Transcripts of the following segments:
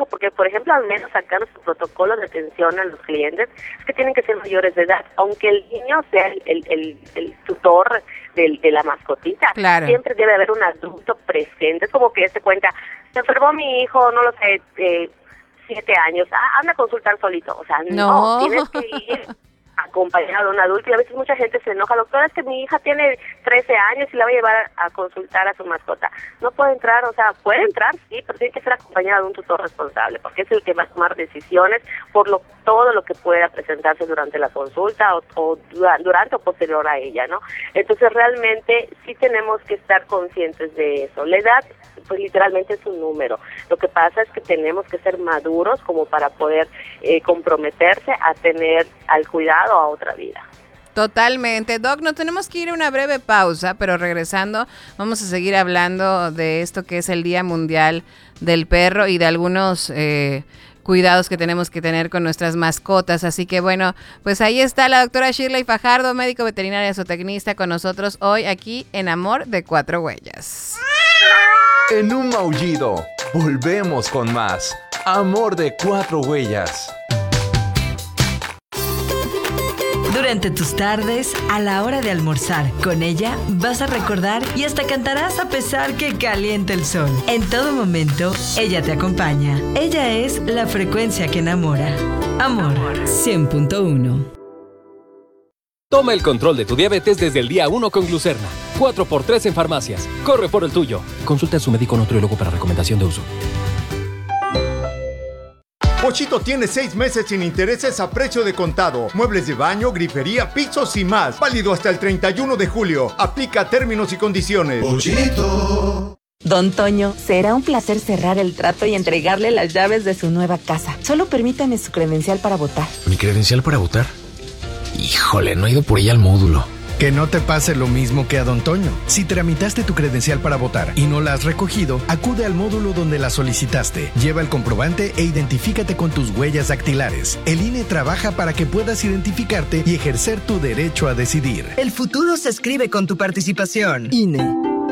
trabajo, porque por ejemplo, al menos acá nuestro protocolo de atención a los clientes es que tienen que ser mayores de edad, aunque el niño sea el tutor de la mascotita. Claro. Siempre debe haber un adulto presente. Es como que se cuenta, se enfermó mi hijo, no lo sé, 7 años, anda a consultar solito. O sea, no, tienes que ir acompañado de un adulto, y a veces mucha gente se enoja, doctora, es que mi hija tiene 13 años y la voy a llevar a consultar a su mascota. No puede entrar, o sea, puede entrar, sí, pero tiene que ser acompañado de un tutor responsable, porque es el que va a tomar decisiones por todo lo que pueda presentarse durante la consulta o durante o posterior a ella, ¿no? Entonces realmente sí tenemos que estar conscientes de eso. La edad, pues literalmente es un número. Lo que pasa es que tenemos que ser maduros como para poder comprometerse a tener al cuidado a otra vida. Totalmente. Doc, nos tenemos que ir a una breve pausa, pero regresando vamos a seguir hablando de esto que es el Día Mundial del Perro y de algunos cuidados que tenemos que tener con nuestras mascotas. Así que bueno, pues ahí está la doctora Shirley Fajardo, médico veterinario zootecnista, con nosotros hoy aquí en Amor de Cuatro Huellas. En un maullido, volvemos con más Amor de Cuatro Huellas. Durante tus tardes, a la hora de almorzar, con ella vas a recordar y hasta cantarás a pesar que caliente el sol. En todo momento, ella te acompaña. Ella es la frecuencia que enamora. Amor 100.1. Toma el control de tu diabetes desde el día 1 con Glucerna. 4x3 en farmacias. Corre por el tuyo. Consulte a su médico nutriólogo para recomendación de uso. Pochito tiene 6 meses sin intereses a precio de contado. Muebles de baño, grifería, pisos y más. Válido hasta el 31 de julio. Aplica términos y condiciones. Pochito. Don Toño, será un placer cerrar el trato y entregarle las llaves de su nueva casa. Solo permítame su credencial para votar. ¿Mi credencial para votar? Híjole, no he ido por ella al módulo. Que no te pase lo mismo que a Don Toño. Si tramitaste tu credencial para votar y no la has recogido, acude al módulo donde la solicitaste. Lleva el comprobante e identifícate con tus huellas dactilares. El INE trabaja para que puedas identificarte y ejercer tu derecho a decidir. El futuro se escribe con tu participación. INE.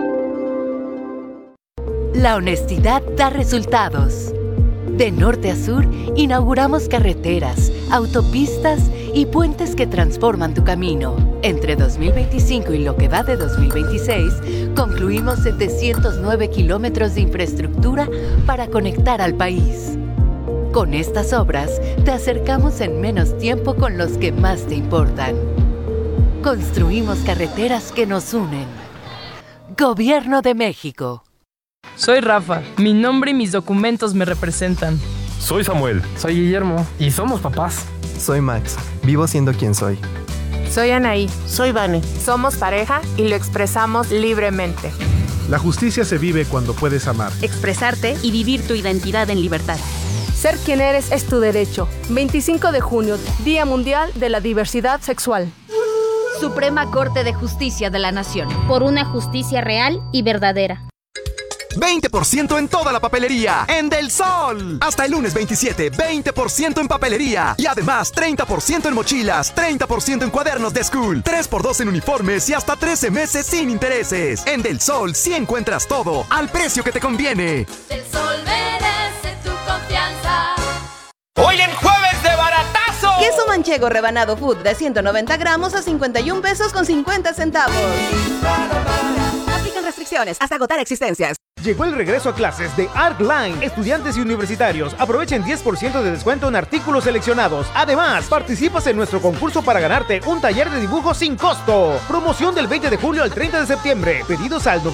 La honestidad da resultados. De norte a sur, inauguramos carreteras, autopistas y puentes que transforman tu camino. Entre 2025 y lo que va de 2026, concluimos 709 kilómetros de infraestructura para conectar al país. Con estas obras, te acercamos en menos tiempo con los que más te importan. Construimos carreteras que nos unen. Gobierno de México. Soy Rafa, mi nombre y mis documentos me representan. Soy Samuel. Soy Guillermo y somos papás. Soy Max, vivo siendo quien soy. Soy Anaí. Soy Vane. Somos pareja y lo expresamos libremente. La justicia se vive cuando puedes amar, expresarte y vivir tu identidad en libertad. Ser quien eres es tu derecho. 25 de junio, Día Mundial de la Diversidad Sexual. Suprema Corte de Justicia de la Nación. Por una justicia real y verdadera. 20% en toda la papelería en Del Sol. Hasta el lunes 27, 20% en papelería. Y además 30% en mochilas, 30% en cuadernos de school, 3x2 en uniformes y hasta 13 meses sin intereses. En Del Sol sí encuentras todo al precio que te conviene. Del Sol merece tu confianza. Hoy en Jueves de Baratazo. Queso manchego rebanado food de 190 gramos a 51 pesos con 50 centavos. Aplican restricciones hasta agotar existencias. Llegó el regreso a clases de Artline. Estudiantes y universitarios aprovechen 10% de descuento en artículos seleccionados. Además, participas en nuestro concurso para ganarte un taller de dibujo sin costo. Promoción del 20 de julio al 30 de septiembre. Pedidos al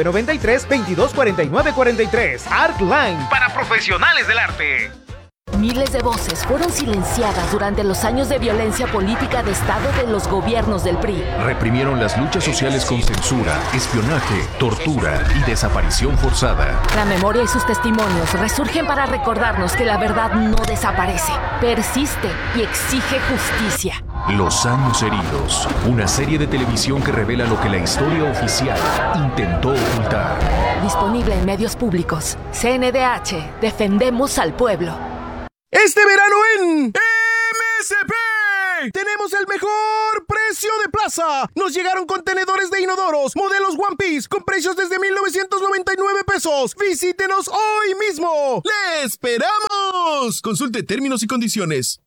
9993-224943. Artline, para profesionales del arte. Miles de voces fueron silenciadas durante los años de violencia política de Estado de los gobiernos del PRI. Reprimieron las luchas sociales con censura, espionaje, tortura y desaparición forzada. La memoria y sus testimonios resurgen para recordarnos que la verdad no desaparece, persiste y exige justicia. Los años heridos, una serie de televisión que revela lo que la historia oficial intentó ocultar. Disponible en medios públicos. CNDH, defendemos al pueblo. Este verano en MSP tenemos el mejor precio de plaza. Nos llegaron contenedores de inodoros, modelos One Piece, con precios desde 1,999 pesos. Visítenos hoy mismo. ¡Le esperamos! ¡Vamos! Consulte términos y condiciones.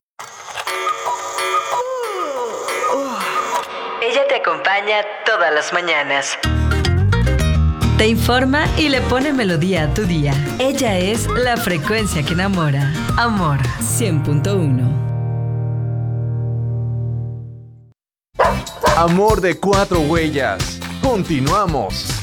Ella te acompaña todas las mañanas. Te informa y le pone melodía a tu día. Ella es la frecuencia que enamora. Amor 100.1. Amor de 4 huellas. Continuamos.